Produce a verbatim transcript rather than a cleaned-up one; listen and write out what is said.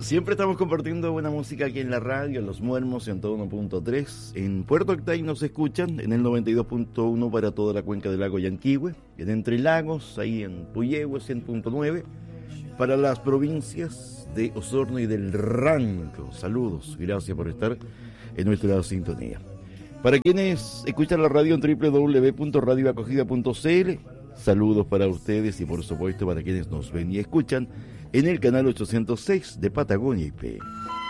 Siempre estamos compartiendo buena música aquí en la radio, en Los Muermos ciento uno punto tres. En Puerto Octay nos escuchan en el noventa y dos punto uno para toda la cuenca del lago Yanquihue. En Entre Lagos, ahí en Puyehue, cien punto nueve. Para las provincias de Osorno y del Ranco. Saludos, gracias por estar en nuestra sintonía. Para quienes escuchan la radio en doble u doble u doble u punto radio acogida punto c l, saludos para ustedes y por supuesto para quienes nos ven y escuchan en el canal ochocientos seis de Patagonia I P.